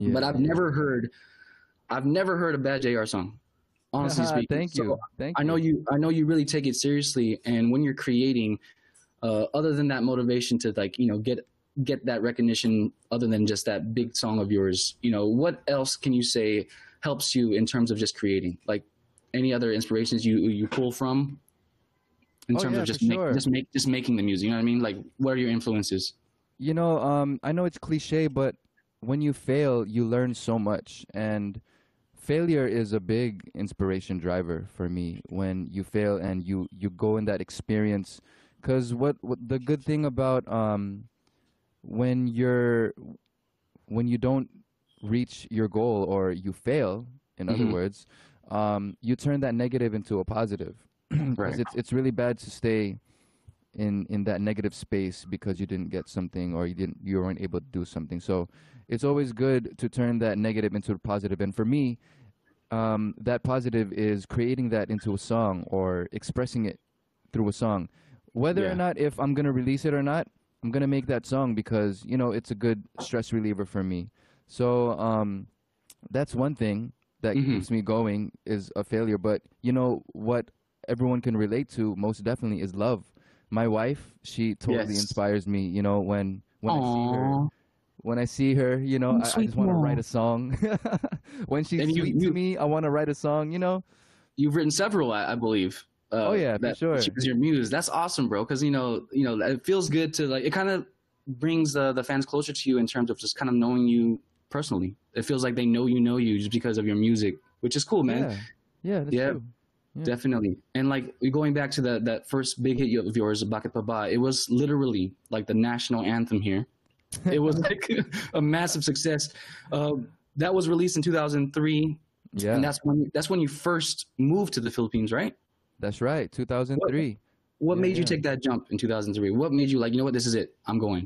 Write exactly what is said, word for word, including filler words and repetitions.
but Yeah, I've yeah. never heard I've never heard a bad J R song, honestly speaking. Thank So you. Thank I know you. you I know you really take it seriously, and when you're creating, uh, other than that motivation to like you know get get that recognition, other than just that big song of yours, you know what else can you say helps you in terms of just creating? Like any other inspirations you you pull from in Oh terms of yeah, for just make sure. just make just making the music. You know what I mean? Like what are your influences? You know, um, I know it's cliche, but when you fail, you learn so much, and failure is a big inspiration driver for me. When you fail and you you go in that experience, because what, what the good thing about um when you're when you don't reach your goal or you fail, in other Hmm. words, um, you turn that negative into a positive. Because Right. it's it's really bad to stay in in that negative space because you didn't get something or you didn't you weren't able to do something. So it's always good to turn that negative into a positive. And for me, um, that positive is creating that into a song or expressing it through a song. Whether or Yeah. not if I'm gonna release it or not, I'm gonna make that song because you know it's a good stress reliever for me. So um, that's one thing that Hmm. keeps me going is a failure. But you know what everyone can relate to most definitely is love. My wife, she totally Yes. inspires me. You know when when I see her Aww. when I see her, you know, I, I Sweet just want to write mom. a song. When she's And you sweet to you me, I want to write a song, you know? you've written several, I, I believe. Oh, Uh, yeah, for that she sure. was your muse. That's awesome, bro. Because you know, you know, it feels good to like. It kind of brings the the fans closer to you in terms of just kind of knowing you personally. It feels like they know you know you just because of your music, which is cool, man. Yeah. Yeah, that's Yeah, true. Yeah. definitely. And like going back to the that first big hit of yours, Bakit Baba, it was literally like the national anthem here. It was like a massive success. Uh, that was released in two thousand three, and Yeah, that's when that's when you first moved to the Philippines, right? that's right. What two thousand three. what Yeah, made you yeah. take that jump in two thousand three? What made you like, you know what, this is it. I'm going.